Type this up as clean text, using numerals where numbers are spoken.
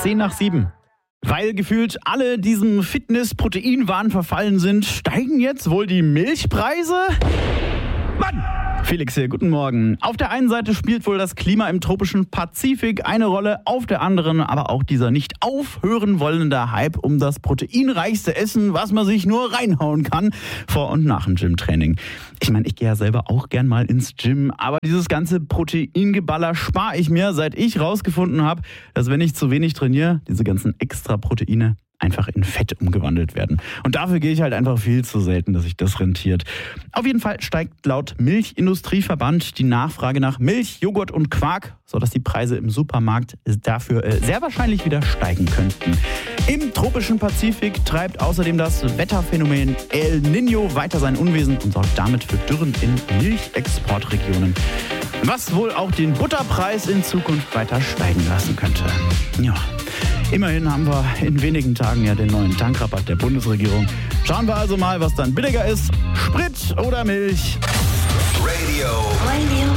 7:10. Weil gefühlt alle diesem Fitness-Protein-Wahn verfallen sind, steigen jetzt wohl die Milchpreise? Mann! Felix hier, guten Morgen. Auf der einen Seite spielt wohl das Klima im tropischen Pazifik eine Rolle, auf der anderen aber auch dieser nicht aufhören wollende Hype um das proteinreichste Essen, was man sich nur reinhauen kann, vor und nach dem Gymtraining. Ich meine, ich gehe ja selber auch gern mal ins Gym, aber dieses ganze Proteingeballer spare ich mir, seit ich rausgefunden habe, dass wenn ich zu wenig trainiere, diese ganzen extra Proteine einfach in Fett umgewandelt werden. Und dafür gehe ich halt einfach viel zu selten, dass sich das rentiert. Auf jeden Fall steigt laut Milchindustrieverband die Nachfrage nach Milch, Joghurt und Quark, sodass die Preise im Supermarkt dafür sehr wahrscheinlich wieder steigen könnten. Im tropischen Pazifik treibt außerdem das Wetterphänomen El Niño weiter sein Unwesen und sorgt damit für Dürren in Milchexportregionen. Was wohl auch den Butterpreis in Zukunft weiter steigen lassen könnte. Ja. Immerhin haben wir in wenigen Tagen ja den neuen Tankrabatt der Bundesregierung. Schauen wir also mal, was dann billiger ist. Sprit oder Milch? Radio